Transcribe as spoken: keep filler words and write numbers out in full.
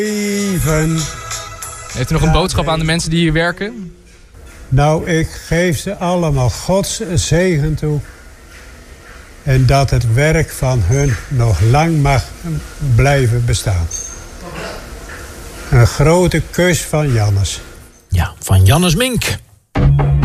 Even. Heeft u nog een boodschap aan de mensen die hier werken? Nou, ik geef ze allemaal Gods zegen toe. En dat het werk van hun nog lang mag blijven bestaan. Een grote kus van Jannes. Ja, van Jannes Mink.